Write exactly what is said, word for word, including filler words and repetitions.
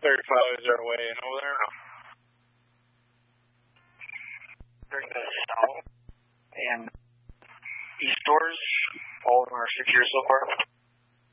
thirty-five, is there a way in over there? During the south and east doors, all of them are secure so far.